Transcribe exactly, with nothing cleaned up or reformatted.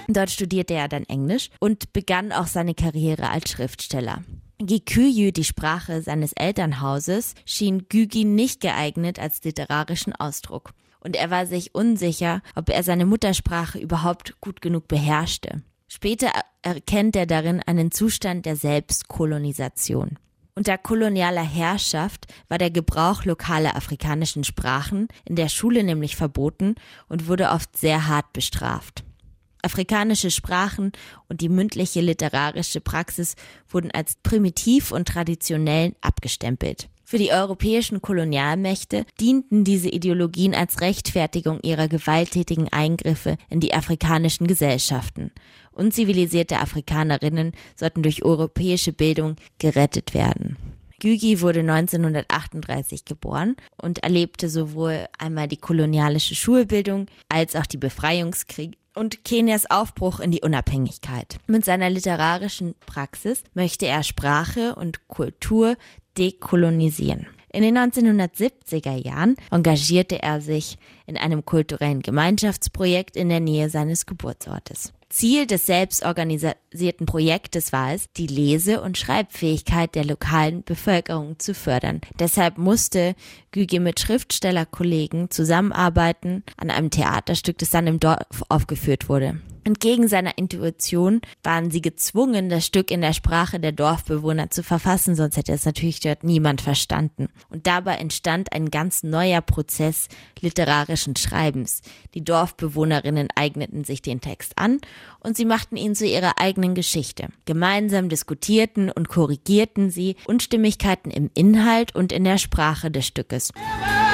Dort studierte er dann Englisch und begann auch seine Karriere als Schriftsteller. Gikuyu, die Sprache seines Elternhauses, schien Gügi nicht geeignet als literarischen Ausdruck. Und er war sich unsicher, ob er seine Muttersprache überhaupt gut genug beherrschte. Später erkennt er darin einen Zustand der Selbstkolonisation. Unter kolonialer Herrschaft war der Gebrauch lokaler afrikanischen Sprachen in der Schule nämlich verboten und wurde oft sehr hart bestraft. Afrikanische Sprachen und die mündliche literarische Praxis wurden als primitiv und traditionell abgestempelt. Für die europäischen Kolonialmächte dienten diese Ideologien als Rechtfertigung ihrer gewalttätigen Eingriffe in die afrikanischen Gesellschaften. Unzivilisierte Afrikanerinnen sollten durch europäische Bildung gerettet werden. Gügi wurde neunzehnhundertachtunddreißig geboren und erlebte sowohl einmal die kolonialische Schulbildung als auch die Befreiungskriege und Kenias Aufbruch in die Unabhängigkeit. Mit seiner literarischen Praxis möchte er Sprache und Kultur dekolonisieren. In den neunzehnhundertsiebziger Jahren engagierte er sich in einem kulturellen Gemeinschaftsprojekt in der Nähe seines Geburtsortes. Ziel des selbstorganisierten Projektes war es, die Lese- und Schreibfähigkeit der lokalen Bevölkerung zu fördern. Deshalb musste Gügi mit Schriftstellerkollegen zusammenarbeiten an einem Theaterstück, das dann im Dorf aufgeführt wurde. Entgegen seiner Intuition waren sie gezwungen, das Stück in der Sprache der Dorfbewohner zu verfassen, sonst hätte es natürlich dort niemand verstanden. Und dabei entstand ein ganz neuer Prozess literarischen Schreibens. Die Dorfbewohnerinnen eigneten sich den Text an und sie machten ihn zu ihrer eigenen Geschichte. Gemeinsam diskutierten und korrigierten sie Unstimmigkeiten im Inhalt und in der Sprache des Stückes.